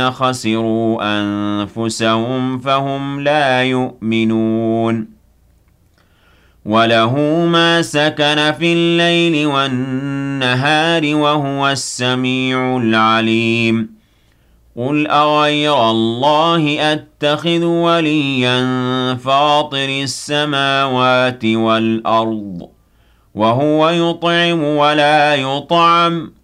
خسروا أنفسهم فهم لا يؤمنون وله ما سكن في الليل والنهار وهو السميع العليم قل أغير الله أتخذ وليا فاطر السماوات والأرض وهو يطعم ولا يطعم